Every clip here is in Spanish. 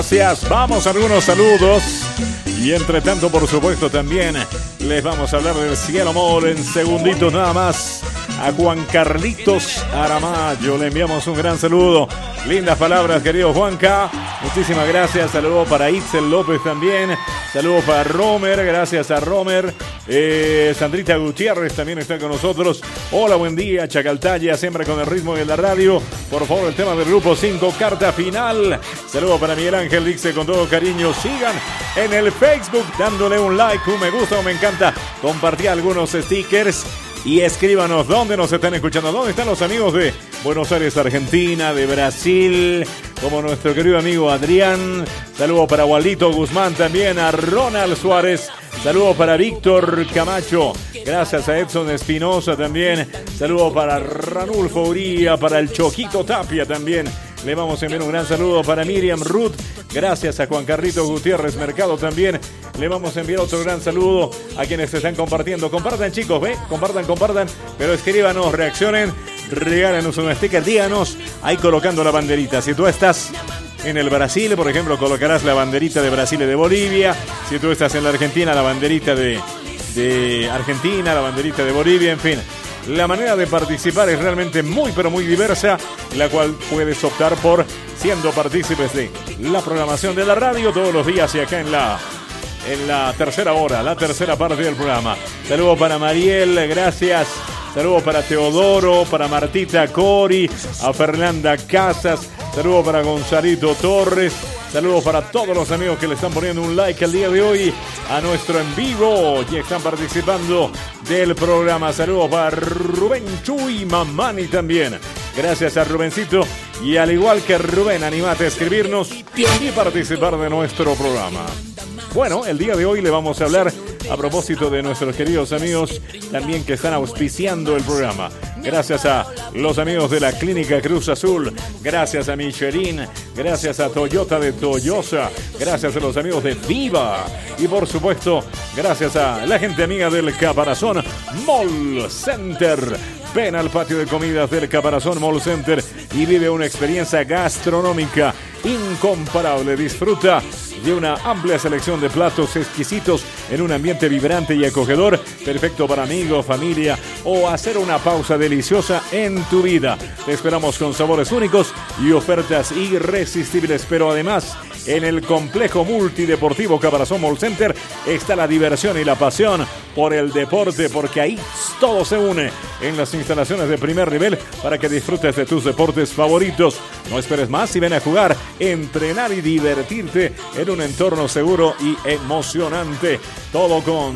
Gracias. Vamos a algunos saludos. Y entre tanto, por supuesto, también les vamos a hablar del Cielo Mall en segunditos nada más. A Juan Carlitos Aramayo le enviamos un gran saludo. Lindas palabras, querido Juanca. Muchísimas gracias. Saludos para Itzel López también. Saludos para Romer. Gracias a Romer. Sandrita Gutiérrez también está con nosotros. Hola, buen día. Chacaltaya, siempre con el ritmo de la radio. Por favor, el tema del grupo 5, carta final. Saludos para Miguel Ángel. Dice con todo cariño. Sigan en el Facebook dándole un like, un me gusta o me encanta. Compartí algunos stickers. Y escríbanos dónde nos están escuchando, dónde están los amigos de Buenos Aires, Argentina, de Brasil, como nuestro querido amigo Adrián. Saludos para Waldito Guzmán también, a Ronald Suárez. Saludos para Víctor Camacho. Gracias a Edson Espinosa también. Saludos para Ranulfo Uría, para el Choquito Tapia también. Le vamos a enviar un gran saludo para Miriam Ruth. Gracias a Juan Carlitos Gutiérrez Mercado también. Le vamos a enviar otro gran saludo a quienes se están compartiendo. Compartan, chicos, ¿ve? Compartan. Pero escríbanos, reaccionen, regálenos un sticker. Díganos ahí colocando la banderita. Si tú estás en el Brasil, por ejemplo, colocarás la banderita de Brasil y de Bolivia. Si tú estás en la Argentina, la banderita de Argentina, la banderita de Bolivia, en fin. La manera de participar es realmente muy, pero muy diversa, la cual puedes optar por siendo partícipes de la programación de la radio todos los días y acá en la tercera hora, la tercera parte del programa. Saludos para Mariel, gracias. Saludos para Teodoro, para Martita Cori, a Fernanda Casas. Saludos para Gonzalito Torres. Saludos para todos los amigos que le están poniendo un like el día de hoy a nuestro en vivo y están participando del programa. Saludos para Rubén Chuy Mamani también. Gracias a Rubencito. Y al igual que Rubén, animate a escribirnos y participar de nuestro programa. Bueno, el día de hoy le vamos a hablar a propósito de nuestros queridos amigos también que están auspiciando el programa. Gracias a los amigos de la Clínica Cruz Azul, gracias a Michelin, gracias a Toyota de Toyosa, gracias a los amigos de Viva y por supuesto gracias a la gente amiga del Caparazón Mall Center. Ven al patio de comidas del Caparazón Mall Center y vive una experiencia gastronómica incomparable. Disfruta de una amplia selección de platos exquisitos en un ambiente vibrante y acogedor, perfecto para amigos, familia o hacer una pausa deliciosa en tu vida. Te esperamos con sabores únicos y ofertas irresistibles, pero además en el complejo multideportivo Caparazón Mall Center está la diversión y la pasión por el deporte, porque ahí todo se une en las instalaciones de primer nivel para que disfrutes de tus deportes favoritos. No esperes más y ven a jugar, entrenar y divertirte en un entorno seguro y emocionante. Todo con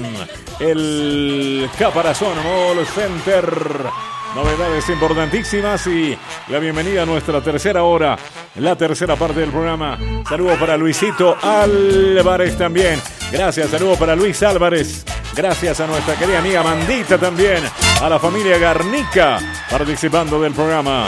el Caparazón Mall Center. Novedades importantísimas y la bienvenida a nuestra tercera hora, la tercera parte del programa. Saludos para Luisito Álvarez también. Gracias, saludos para Luis Álvarez. Gracias a nuestra querida amiga Mandita también. A la familia Garnica participando del programa.